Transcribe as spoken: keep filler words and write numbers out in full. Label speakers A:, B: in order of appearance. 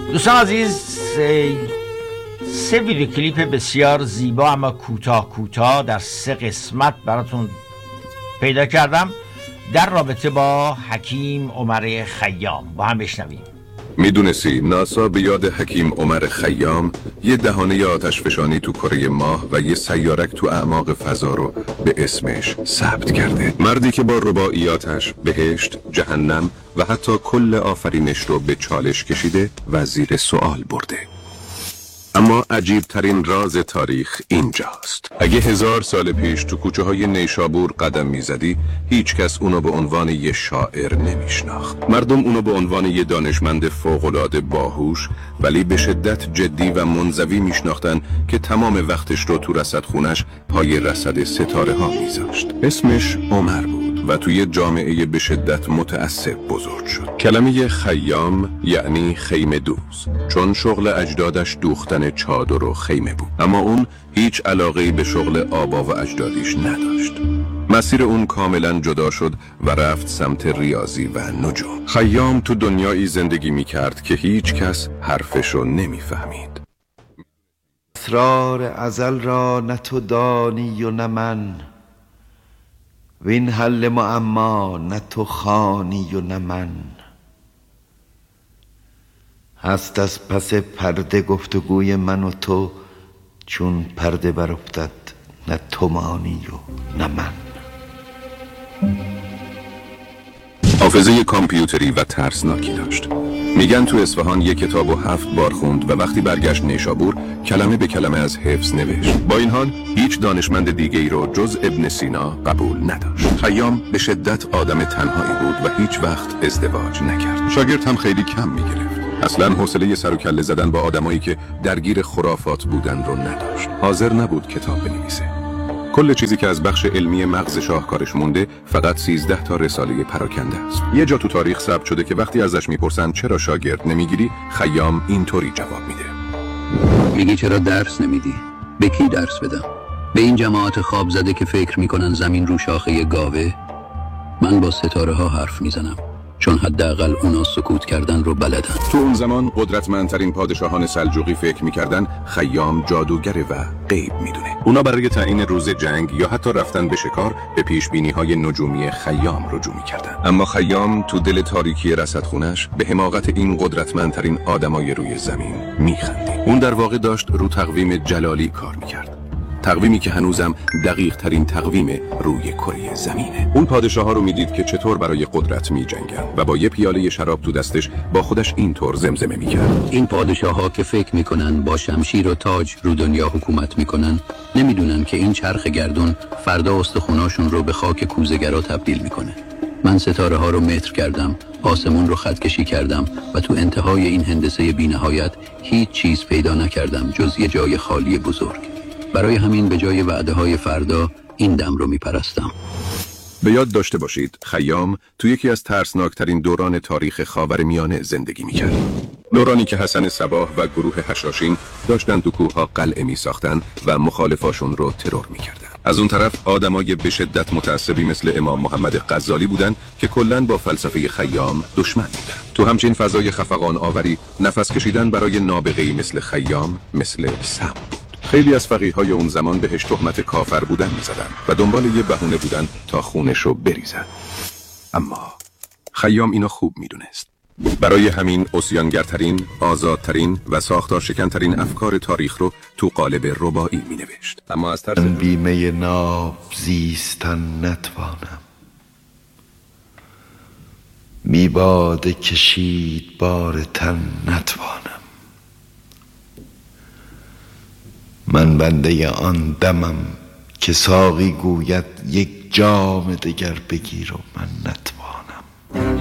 A: دوستان عزیز، سه ویدیو کلیپ بسیار زیبا اما کوتاه کوتاه در سه قسمت براتون پیدا کردم در رابطه با حکیم عمر خیام. با هم بشنویم.
B: میدونستی ناسا به یاد حکیم عمر خیام یه دهانه آتشفشانی تو کره ماه و یه سیارک تو اعماق فضا رو به اسمش ثبت کرده؟ مردی که با رباعیاتش بهشت، جهنم و حتی کل آفرینش رو به چالش کشیده و زیر سوال برده. اما عجیب ترین راز تاریخ اینجاست. اگه هزار سال پیش تو کوچه های نیشابور قدم میزدی، هیچ کس اونو به عنوان یه شاعر نمیشناخت. مردم اونو به عنوان یه دانشمند فوق‌العاده باهوش ولی به شدت جدی و منزوی میشناختن که تمام وقتش رو تو رصدخونش پای رصد ستاره ها میذاشت. اسمش عمر بود و توی جامعه به شدت متعصب بزرگ شد. کلمه خیام یعنی خیمه دوز، چون شغل اجدادش دوختن چادر و خیمه بود. اما اون هیچ علاقه‌ای به شغل آبا و اجدادیش نداشت. مسیر اون کاملا جدا شد و رفت سمت ریاضی و نجوم. خیام تو دنیایی زندگی میکرد که هیچ کس حرفشو نمیفهمید.
C: اسرار ازل را نه تو دانی و نه من، وین حل معما نه تو خوانی و نه من. هست از پس پرده گفتگوی من و تو، چون پرده برافتد نه تو مانی و نه من.
B: حافظه کامپیوتری و ترسناکی داشت. میگن تو اصفهان یک کتابو هفت بار خوند و وقتی برگشت نیشابور کلمه به کلمه از حفظ نوشت. با این حال هیچ دانشمند دیگه ای رو جز ابن سینا قبول نداشت. خیام به شدت آدم تنهایی بود و هیچ وقت ازدواج نکرد. شاگرد هم خیلی کم میگرفت. اصلا حوصله سر و کله زدن با آدمایی که درگیر خرافات بودن رو نداشت. حاضر نبود کتاب بنویسه. کل چیزی که از بخش علمی مغز شاهکارش مونده فقط سیزده تا رساله پراکنده است. یه جا تو تاریخ ثبت شده که وقتی ازش میپرسن چرا شاگرد نمیگیری، خیام اینطوری جواب میده:
D: میگی چرا درس نمیدی؟ به کی درس بدم؟ به این جماعت خواب زده که فکر میکنن زمین رو شاخه گاوه؟ من با ستاره ها حرف میزنم، چون حداقل اونا سکوت کردن رو بلدن.
B: تو اون زمان قدرتمندترین پادشاهان سلجوقی فکر میکردن خیام جادوگره و غیب میدونه. اونا برای تعیین روز جنگ یا حتی رفتن به شکار به پیش بینی های نجومی خیام رجوع میکردن. اما خیام تو دل تاریکی رصدخونش به حماقت این قدرتمندترین آدمای روی زمین میخندید. اون در واقع داشت رو تقویم جلالی کار میکرد، تقویمی که هنوزم دقیق ترین تقویم روی کره زمینه. اون پادشاه ها رو میدید که چطور برای قدرت می جنگن و با یه پیاله شراب تو دستش با خودش اینطور زمزمه میکرد:
D: این پادشاه ها که فکر میکنن با شمشیر و تاج رو دنیا حکومت میکنن، نمیدونن که این چرخ گردون فردا استخوناشون رو به خاک کوزه‌گرا تبدیل میکنه. من ستاره ها رو متر کردم، آسمون رو خط کشی کردم و تو انتهای این هندسه بی‌نهایت هیچ چیز پیدا نکردم جز یه جای خالی بزرگ. برای همین به جای وعده های فردا این دم رو میپرستم.
B: به یاد داشته باشید خیام تو یکی از ترسناکترین دوران تاریخ خاورمیانه زندگی میکرد. دورانی که حسن صباح و گروه حشاشین داشتن تو کوه‌ها قلعه میساختن و مخالفاشون رو ترور میکردن. از اون طرف آدمای به شدت متعصبی مثل امام محمد غزالی بودن که کلاً با فلسفه خیام دشمن بودن. تو همچین فضای خفقان آوری نفس کشیدن برای نابغه‌ای مثل خیام مثل سم بود. خیلی از فقیهای اون زمان بهش تهمت کافر بودن میزدن و دنبال یه بهونه بودن تا خونش رو بریزن. اما خیام اینو خوب میدونست. برای همین عصیانگرترین، آزادترین و ساختار شکنترین افکار تاریخ رو تو قالب رباعی می نوشت. اما از طرز
C: بیمه ناب زیستن نتوانم، می باده کشید بار تن نتوانم. من بنده آن دمم که ساقی گوید یک جام دگر بگیر و من نتوانم.